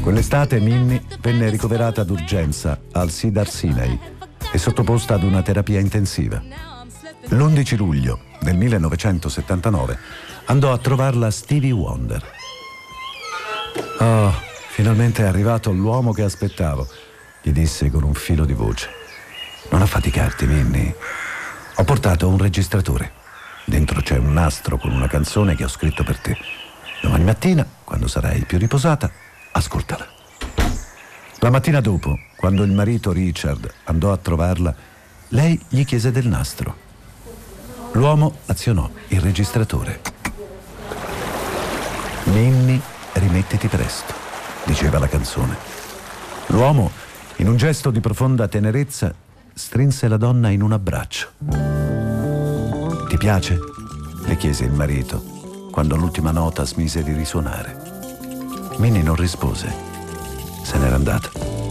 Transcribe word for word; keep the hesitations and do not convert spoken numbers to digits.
Quell'estate Minnie venne ricoverata d'urgenza al Cedar Sinai e sottoposta ad una terapia intensiva. L'undici luglio del millenovecentosettantanove andò a trovarla Stevie Wonder. «Oh, finalmente è arrivato l'uomo che aspettavo», gli disse con un filo di voce. «Non affaticarti, Minnie. Ho portato un registratore. Dentro c'è un nastro con una canzone che ho scritto per te. Domani mattina, quando sarai più riposata, ascoltala». La mattina dopo, quando il marito Richard andò a trovarla, lei gli chiese del nastro. L'uomo azionò il registratore. «Minnie, rimettiti presto», diceva la canzone. L'uomo, in un gesto di profonda tenerezza, strinse la donna in un abbraccio. «Ti piace?», le chiese il marito, quando l'ultima nota smise di risuonare. Minnie non rispose. Se n'era andata.